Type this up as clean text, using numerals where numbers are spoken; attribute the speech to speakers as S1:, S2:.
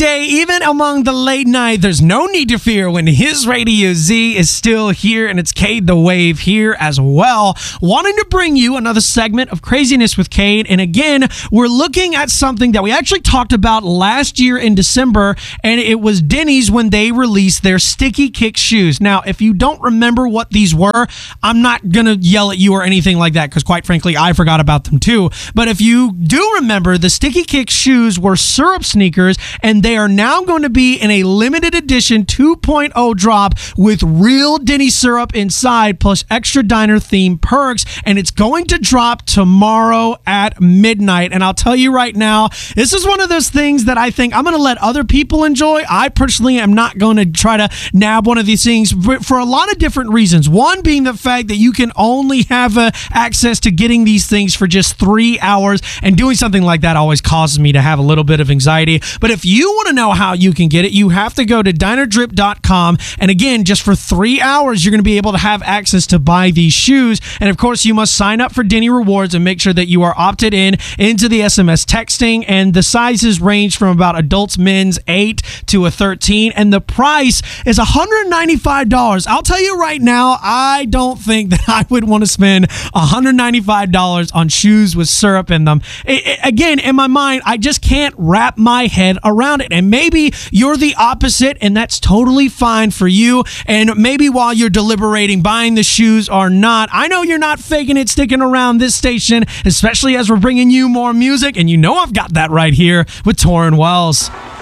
S1: day, even among the late night, there's no need to fear when his Radio Z is still here, and it's Cade the Wave here as well, wanting to bring you another segment of Craziness with Cade. And again, we're looking at something that we actually talked about last year in December, and it was Denny's when they released their Sticky Kick shoes. Now, if you don't remember what these were, I'm not going to yell at you or anything like that, because quite frankly, I forgot about them too. But if you do remember, the Sticky Kick shoes were syrup sneakers, and they are now going to be in a limited edition 2.0 drop with real Denny's syrup inside, plus extra diner themed perks, and it's going to drop tomorrow at midnight. And I'll tell you right now, this is one of those things that I think I'm going to let other people enjoy. I personally am not going to try to nab one of these things for a lot of different reasons. One being the fact that you can only have access to getting these things for just 3 hours, and doing something like that always causes me to have a little bit of anxiety. But if you want to know how you can get it, you have to go to dinerdrip.com, and again, just for 3 hours, you're going to be able to have access to buy these shoes. And of course, you must sign up for Denny Rewards and make sure that you are opted into the SMS texting, and the sizes range from about adults men's 8 to a 13, and the price is $195. I'll tell you right now, I don't think that I would want to spend $195 on shoes with syrup in them. Again, in my mind, I just can't wrap my head around it. And maybe you're the opposite, and that's totally fine for you. And maybe while you're deliberating buying the shoes or not, I know you're not faking it, sticking around this station, especially as we're bringing you more music. And you know I've got that right here with Torrin Wells.